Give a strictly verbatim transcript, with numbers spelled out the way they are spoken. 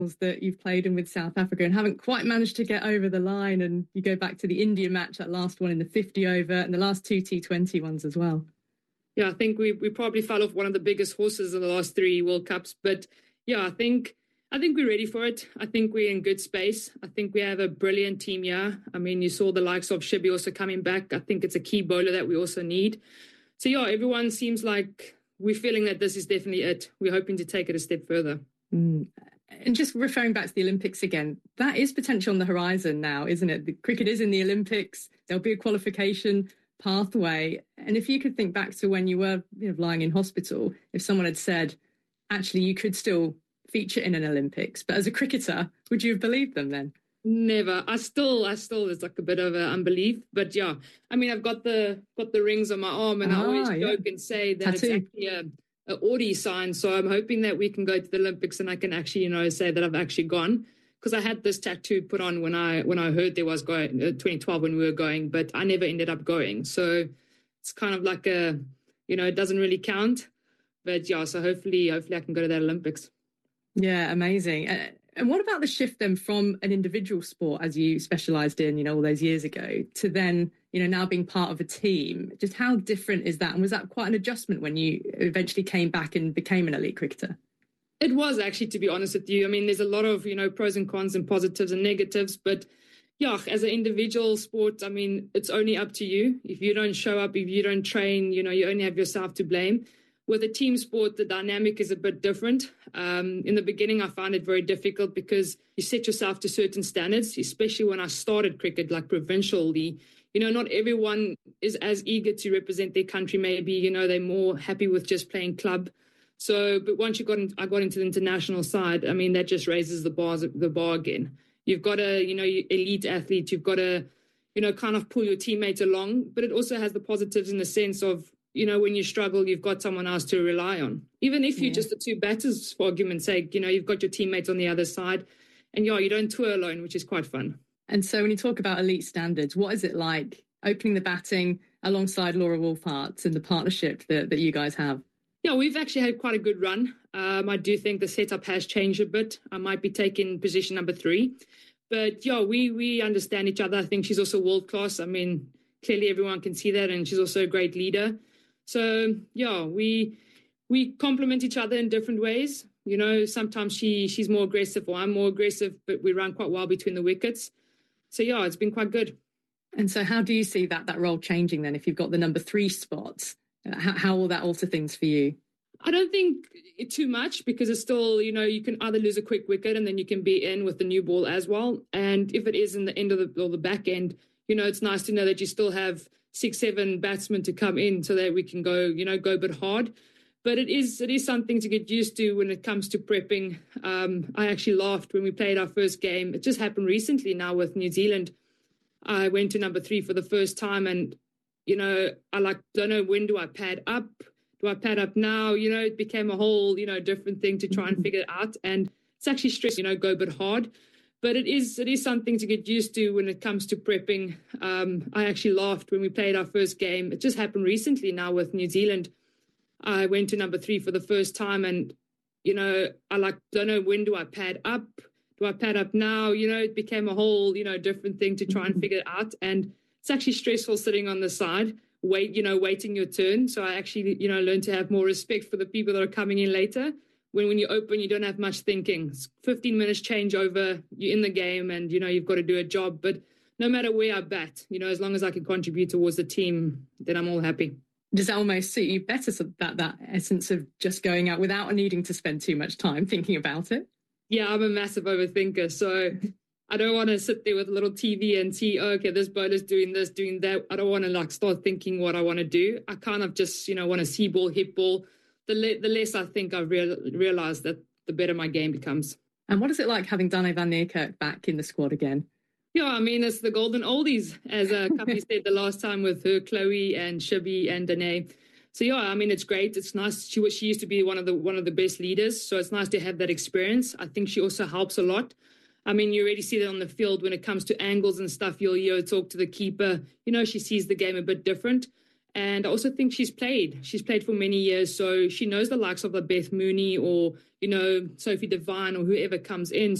that you've played in with South Africa and haven't quite managed to get over the line, and you go back to the India match, that last one in the fifty over, and the last two T twenty ones as well. Yeah, I think we we probably fell off one of the biggest horses in the last three World Cups, but yeah, I think I think we're ready for it. I think we're in good space. I think we have a brilliant team here. I mean, you saw the likes of Shibby also coming back. I think it's a key bowler that we also need. So yeah, everyone seems like we're feeling that this is definitely it. We're hoping to take it a step further. Mm. And just referring back to the Olympics again, that is potential on the horizon now, isn't it? The cricket is in the Olympics. There'll be a qualification pathway. And if you could think back to when you were you know, lying in hospital, if someone had said, actually, you could still feature in an Olympics, but as a cricketer, would you have believed them then? Never. I still, I still, there's like a bit of a unbelief, but yeah, I mean, I've got the, got the rings on my arm, and ah, I always yeah. joke and say that Tattoo. It's actually a, a Audi sign. So I'm hoping that we can go to the Olympics and I can actually, you know, say that I've actually gone, because I had this tattoo put on when I, when I heard there was going, uh, twenty twelve when we were going, but I never ended up going. So it's kind of like a, you know, it doesn't really count, but yeah, so hopefully, hopefully I can go to that Olympics. Yeah, amazing. Uh, and what about the shift then from an individual sport, as you specialised in, you know, all those years ago, to then, you know, now being part of a team? Just how different is that? And was that quite an adjustment when you eventually came back and became an elite cricketer? It was actually, to be honest with you. I mean, there's a lot of, you know, pros and cons and positives and negatives, but yeah, as an individual sport, I mean, it's only up to you. If you don't show up, if you don't train, you know, you only have yourself to blame. With a team sport, the dynamic is a bit different. Um, in the beginning, I found it very difficult because you set yourself to certain standards, especially when I started cricket, like provincially. You know, not everyone is as eager to represent their country. Maybe, you know, they're more happy with just playing club. So, but once you got in, I got into the international side, I mean, that just raises the bars, the bar again. You've got a, you know, elite athlete. You've got to, you know, kind of pull your teammates along. But it also has the positives in the sense of, you know, when you struggle, you've got someone else to rely on. Even if you're yeah. just the two batters, for argument's sake, you know, you've got your teammates on the other side. And yeah, you don't tour alone, which is quite fun. And so when you talk about elite standards, what is it like opening the batting alongside Laura Wolfhart and the partnership that, that you guys have? Yeah, we've actually had quite a good run. Um, I do think the setup has changed a bit. I might be taking position number three. But yeah, we we understand each other. I think she's also world class. I mean, clearly everyone can see that. And she's also a great leader. So, yeah, we we complement each other in different ways. You know, sometimes she she's more aggressive or I'm more aggressive, but we run quite well between the wickets. So, yeah, it's been quite good. And so how do you see that that role changing then if you've got the number three spot? How, how will that alter things for you? I don't think it too much because it's still, you know, you can either lose a quick wicket and then you can be in with the new ball as well. And if it is in the end of the, or the back end, you know, it's nice to know that you still have six, seven batsmen to come in so that we can go, you know, go a bit hard. But it is it is something to get used to when it comes to prepping. Um, I actually laughed when we played our first game. It just happened recently now with New Zealand. I went to number three for the first time and, you know, I like, don't know, when do I pad up? Do I pad up now? You know, it became a whole, you know, different thing to try and figure it out. And it's actually stressful, you know, go a bit hard. But it is it is something to get used to when it comes to prepping. Um, I actually laughed when we played our first game. It just happened recently now with New Zealand. I went to number three for the first time and, you know, I like, don't know, when do I pad up? Do I pad up now? You know, it became a whole, you know, different thing to try and figure it out. And it's actually stressful sitting on the side, wait, you know, waiting your turn. So I actually, you know, learned to have more respect for the people that are coming in later. When when you open, you don't have much thinking. It's fifteen minutes change over, you're in the game and, you know, you've got to do a job. But no matter where I bat, you know, as long as I can contribute towards the team, then I'm all happy. Does that almost suit you better, so that, that essence of just going out without needing to spend too much time thinking about it? Yeah, I'm a massive overthinker. So I don't want to sit there with a little T V and see, oh, okay, this bowler's doing this, doing that. I don't want to like start thinking what I want to do. I kind of just, you know, want to see ball, hit ball. The, le- the less I think I've real- realised that the better my game becomes. And what is it like having Dane van Niekerk back in the squad again? Yeah, I mean, it's the golden oldies, as uh, Kapi said the last time with her, Chloe and Shibby and Dane. So, yeah, I mean, it's great. It's nice. She was, she used to be one of the one of the best leaders. So it's nice to have that experience. I think she also helps a lot. I mean, you already see that on the field when it comes to angles and stuff. You'll, you'll talk to the keeper. You know, she sees the game a bit different. And I also think she's played. She's played for many years, so she knows the likes of a Beth Mooney or, you know, Sophie Devine or whoever comes in.